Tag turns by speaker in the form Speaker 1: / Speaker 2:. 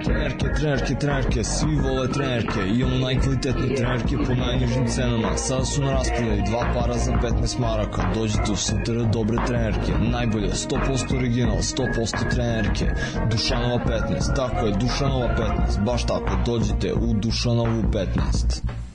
Speaker 1: Trenerke, svi vole trenerke, imamo najkvalitetne trenerke po najnižim cenama, sada su na raspodeli 2 para za 15 maraka, dođite u STR dobre trenerke, najbolje, 100% original, 100% trenerke, Dušanova 15, tako je, Dušanova 15, baš tako, dođite u Dušanovu 15.